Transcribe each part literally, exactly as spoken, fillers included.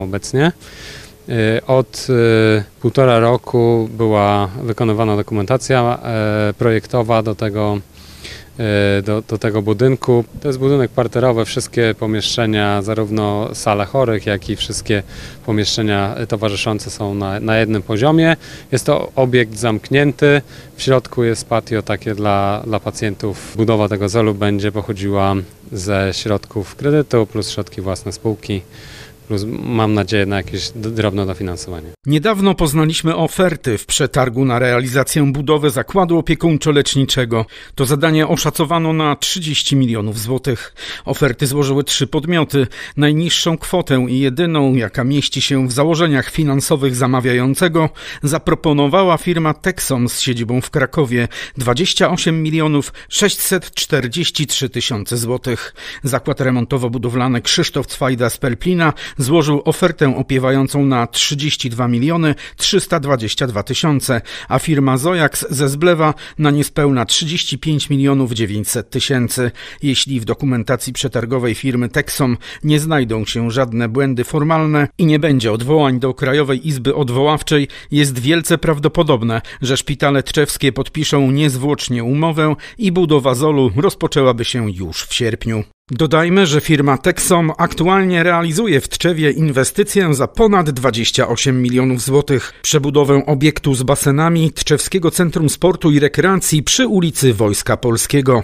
Obecnie od półtora roku była wykonywana dokumentacja projektowa do tego, do, do tego budynku. To jest budynek parterowy, wszystkie pomieszczenia, zarówno sale chorych, jak i wszystkie pomieszczenia towarzyszące są na, na jednym poziomie. Jest to obiekt zamknięty, w środku jest patio takie dla, dla pacjentów. Budowa tego celu będzie pochodziła ze środków kredytu plus środki własne spółki. Plus mam nadzieję na jakieś drobne dofinansowanie. Niedawno poznaliśmy oferty w przetargu na realizację budowy zakładu opiekuńczo-leczniczego. To zadanie oszacowano na trzydzieści milionów złotych. Oferty złożyły trzy podmioty. Najniższą kwotę i jedyną, jaka mieści się w założeniach finansowych zamawiającego, zaproponowała firma Texom z siedzibą w Krakowie. dwadzieścia osiem milionów sześćset czterdzieści trzy tysiące złotych. Zakład remontowo-budowlany Krzysztof Cwajda z Pelplina złożył ofertę opiewającą na trzydzieści dwa miliony trzysta dwadzieścia dwa tysiące, a firma Zojax ze Zblewa na niespełna trzydzieści pięć milionów dziewięćset tysięcy. Jeśli w dokumentacji przetargowej firmy Texom nie znajdą się żadne błędy formalne i nie będzie odwołań do Krajowej Izby Odwoławczej, jest wielce prawdopodobne, że szpitale tczewskie podpiszą niezwłocznie umowę i budowa zolu rozpoczęłaby się już w sierpniu. Dodajmy, że firma Texom aktualnie realizuje w Tczewie inwestycję za ponad dwadzieścia osiem milionów złotych. Przebudowę obiektu z basenami Tczewskiego Centrum Sportu i Rekreacji przy ulicy Wojska Polskiego.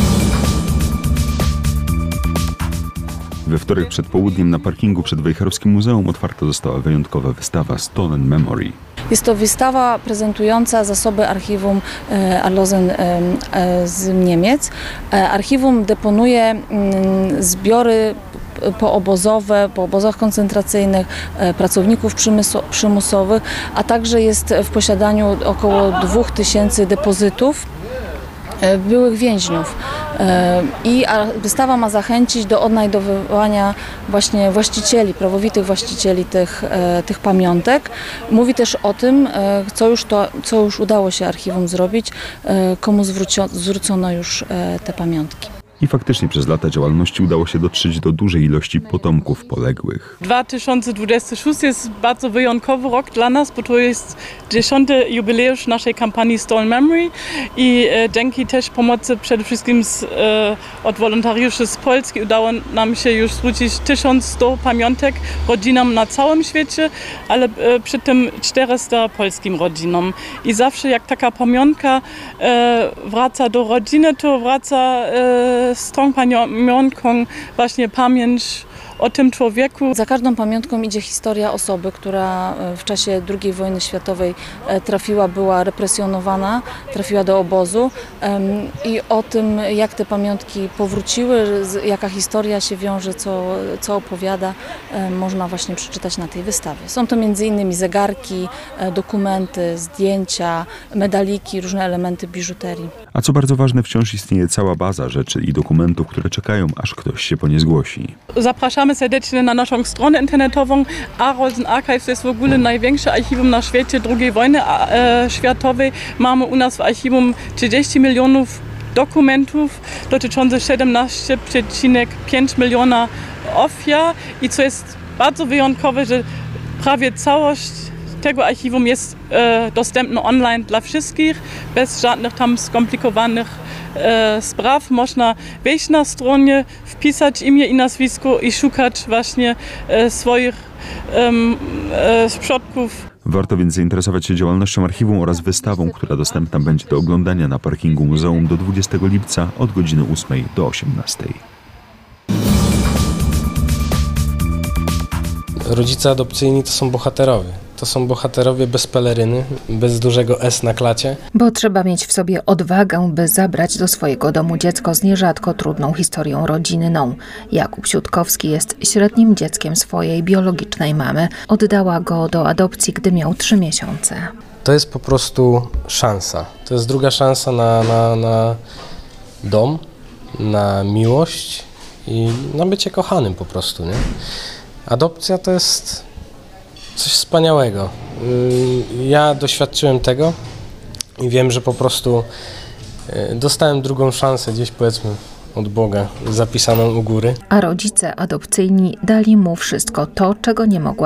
We wtorek przed południem na parkingu przed Wejherowskim Muzeum otwarta została wyjątkowa wystawa Stolen Memory. Jest to wystawa prezentująca zasoby archiwum Arlosen z Niemiec. Archiwum deponuje zbiory poobozowe, po obozach koncentracyjnych, pracowników przymusowych, a także jest w posiadaniu około dwóch tysięcy depozytów byłych więźniów. I wystawa ma zachęcić do odnajdowywania właśnie właścicieli, prawowitych właścicieli tych, tych pamiątek. Mówi też o tym, co już, to, co już udało się archiwum zrobić, komu zwrócio, zwrócono już te pamiątki. I faktycznie przez lata działalności udało się dotrzeć do dużej ilości potomków poległych. dwa tysiące dwudziesty szósty jest bardzo wyjątkowy rok dla nas, bo to jest dziesiąty jubileusz naszej kampanii Stolen Memory i e, dzięki też pomocy przede wszystkim z, e, od wolontariuszy z Polski udało nam się już zwrócić tysiąc sto pamiątek rodzinom na całym świecie, ale e, przy tym czterysta polskim rodzinom. I zawsze jak taka pamiątka e, wraca do rodziny, to wraca e, z tą pamiątką właśnie pamięć o tym człowieku. Za każdą pamiątką idzie historia osoby, która w czasie drugiej wojny światowej trafiła, była represjonowana, trafiła do obozu i o tym, jak te pamiątki powróciły, jaka historia się wiąże, co, co opowiada, można właśnie przeczytać na tej wystawie. Są to między innymi zegarki, dokumenty, zdjęcia, medaliki, różne elementy biżuterii. A co bardzo ważne, wciąż istnieje cała baza rzeczy i dokumentów, które czekają, aż ktoś się po nie zgłosi. Zapraszamy serdecznie na naszą stronę internetową. Arlosen Archives to jest w ogóle największe archiwum na świecie drugiej wojny e, światowej. Mamy u nas w archiwum trzydzieści milionów dokumentów dotyczących siedemnaście przecinek pięć miliona ofiar i co jest bardzo wyjątkowe, że prawie całość tego archiwum jest e, dostępne online dla wszystkich, bez żadnych tam skomplikowanych e, spraw. Można wejść na stronę, wpisać imię i nazwisko i szukać właśnie e, swoich e, e, przodków. Warto więc zainteresować się działalnością archiwum oraz wystawą, która dostępna będzie do oglądania na parkingu muzeum do dwudziestego lipca od godziny ósmej do osiemnastej. Rodzice adopcyjni to są bohaterowie. To są bohaterowie bez peleryny, bez dużego S na klacie. Bo trzeba mieć w sobie odwagę, by zabrać do swojego domu dziecko z nierzadko trudną historią rodzinną. Jakub Siutkowski jest średnim dzieckiem swojej biologicznej mamy. Oddała go do adopcji, gdy miał trzy miesiące. To jest po prostu szansa. To jest druga szansa na, na, na dom, na miłość i na bycie kochanym po prostu, nie? Adopcja to jest coś wspaniałego. Ja doświadczyłem tego i wiem, że po prostu dostałem drugą szansę gdzieś powiedzmy od Boga zapisaną u góry. A rodzice adopcyjni dali mu wszystko to, czego nie mogła